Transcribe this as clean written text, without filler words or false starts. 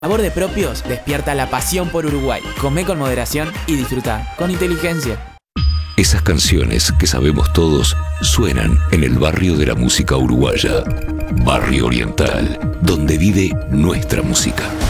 Sabor de Propios despierta la pasión por Uruguay. Come con moderación y disfruta con inteligencia. Esas canciones que sabemos todos suenan en el barrio de la música uruguaya. Barrio Oriental, donde vive nuestra música.